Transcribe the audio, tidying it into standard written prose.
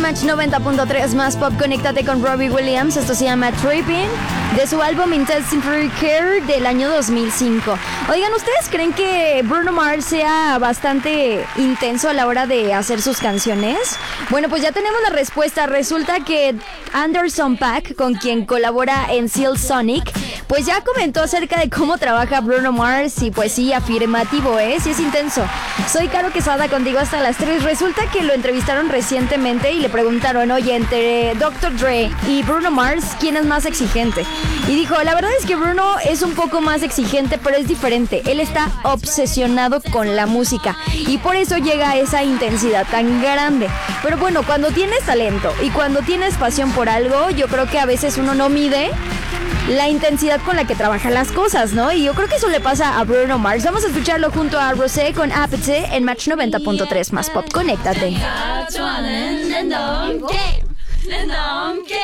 Match 90.3 más pop. Conéctate con Robbie Williams. Esto se llama Tripping, de su álbum Intensive Care del año 2005. Oigan, ¿ustedes creen que Bruno Mars sea bastante intenso a la hora de hacer sus canciones? Bueno, pues ya tenemos la respuesta. Resulta que Anderson .Paak, con quien colabora en Seal Sonic, pues ya comentó acerca de cómo trabaja Bruno Mars. Y pues sí, afirmativo, sí es intenso. Soy Caro Quesada, contigo hasta las 3. Resulta que lo entrevistaron recientemente y le preguntaron, oye, entre Dr. Dre y Bruno Mars, ¿quién es más exigente? Y dijo, la verdad es que Bruno es un poco más exigente, pero es diferente. Él está obsesionado con la música y por eso llega a esa intensidad tan grande. Pero bueno, cuando tienes talento y cuando tienes pasión por algo, yo creo que a veces uno no mide la intensidad con la que trabajan las cosas, ¿no? Y yo creo que eso le pasa a Bruno Mars. Vamos a escucharlo junto a Rosé con Appetite en Match 90.3 más pop. Conéctate.